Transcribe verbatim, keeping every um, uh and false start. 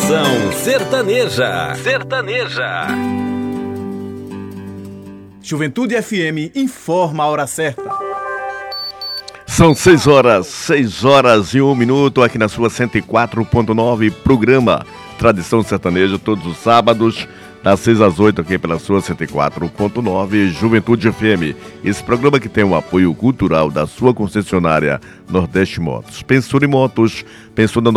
Tradição sertaneja. Sertaneja. Juventude F M informa a hora certa. São seis horas, seis horas e um minuto aqui na sua cento e quatro ponto nove, programa Tradição Sertaneja, todos os sábados, das seis às oito, aqui pela sua cento e quatro ponto nove, Juventude F M. Esse programa que tem o apoio cultural da sua concessionária Nordeste Motos. Pensou em motos, pensou na